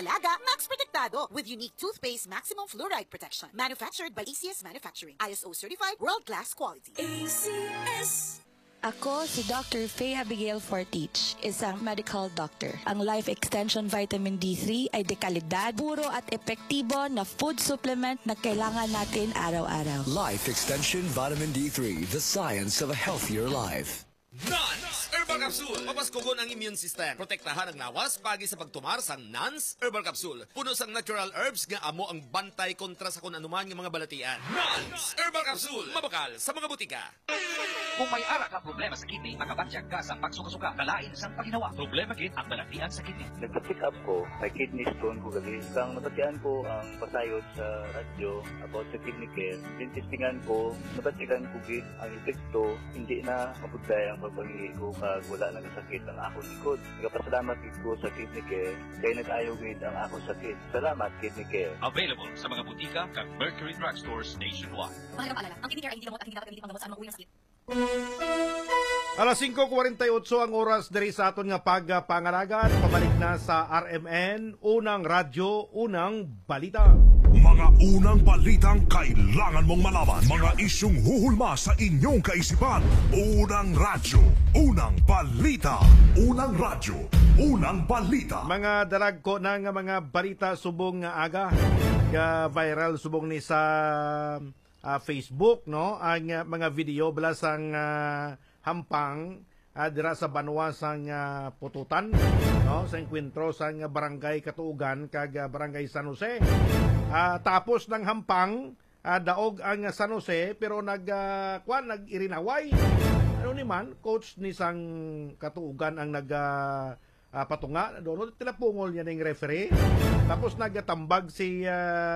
Alaga Max Protectado with unique toothpaste maximum fluoride protection. Manufactured by ACS Manufacturing. ISO certified world-class quality. ACS. Ako si Dr. Faye Abigail Fortich, isang medical doctor. Ang Life Extension Vitamin D3 ay dekalidad, puro at epektibo na food supplement na kailangan natin araw-araw. Life Extension Vitamin D3, the science of a healthier life. NANS Herbal Capsule. Mapaskugon ang immune system. Protektahan ang lawas pagi sa pagtumar sang NANS Herbal Capsule. Puno sang natural herbs nga amo ang bantay kontra sa kung anuman nga mga balatian. NANS Herbal Capsule. Mabakal sa mga butika. Kung may ara ka problema sa kidney, makabatyag ka sa pagsuka-suka, kalain sang paginawa. Problema gid ang balatian sa kidney. Nagpa-check up ko, may kidney stone ko gali. Kang nabatian ko ang pasayod sa radyo about sa kidney care. Tintistingan ko, nabatikan ko gid ang epekto, hindi na mapugday ang pagpangihi ko kag wala na sakit ang akong likod. Nagpasalamat ko sa kidney care, kaya nag-ayaw gid ang akong sakit. Salamat kidney care. Available sa mga butika kag Mercury Drug Stores nationwide. Mahalagang paalala, ang kidney care ay hindi gamot at hindi dapat gamitin panggamot sa anumang uri ng sakit. Alas 5:48 ang oras diri sa aton nga pagpangalagan. Pabalik na sa RMN, unang radyo, unang balita. Mga unang balitang kailangan mong malaman. Mga isyung huhulma sa inyong kaisipan. Unang radyo, unang balita. Unang radyo, unang balita. Mga dalagko na nga mga balita subong nga aga. Viral subong ni sa Facebook, no? Ang mga video balasang hampang dira sa Banwa sang Pututan, no? Sa enkwentro sang barangay Katuugan kag barangay San Jose. Tapos ng hampang daog ang San Jose pero nag-irinaway. Ano ni man, coach ni sang Katuugan ang patunga doon tilapungol niya ning referee. Tapos nagtambag si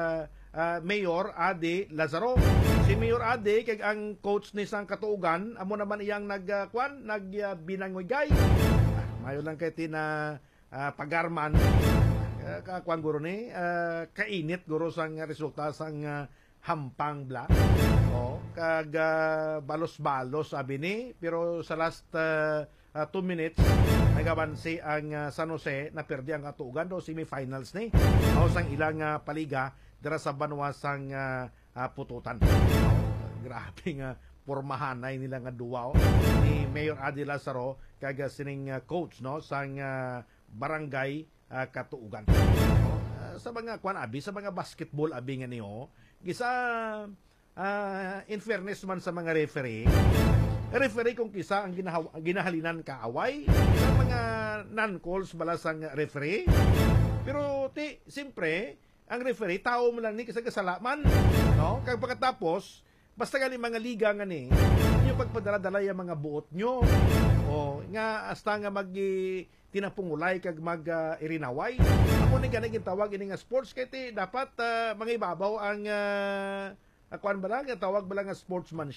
Mayor Ade Lazaro. Si Mayor Ade kag ang coach ni sang Katuugan amo naman iyang nagbinangwigay. Mayo lang kay tina pagarman kwan guro ni kainit guro sang resulta sang hampang black. Kag balos-balos sabi ni pero sa last 2 minutes nagabansi ang San Jose na perdi ang Katuugan do semifinals ni. Sang ilang paliga dira sa Banwa sang Pututan. Grabe nga pormahanay nila nga duwa ni Mayor Adi Lazaro kag sining coach no sang barangay Katuugan. Sa mga kwan abi sa mga basketball abi nga niyo gisa in fairness man sa mga referee kung kisa ang ginahalinan kaaway sa mga non-calls balasang referee. Pero siyempre, ang referee, tao mo lang ni kasi kasalaman. No? Kaya pagkatapos, basta galing mga liga nga ni, yung pagpadala-dala yung mga buot nyo. Nga hasta nga tinapungulay kag mag-irinaway. Ako ni ganang tawag ini nga sports kaya dapat mga ibabaw ang akuan ba lang, tawag ba lang nga sportsmanship.